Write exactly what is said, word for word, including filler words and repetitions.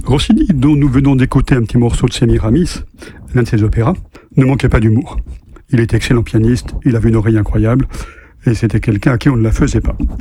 Rossini, dont nous venons d'écouter un petit morceau de Sémiramis, l'un de ses opéras, ne manquait pas d'humour. Il était excellent pianiste, il avait une oreille incroyable, et c'était quelqu'un à qui on ne la faisait pas.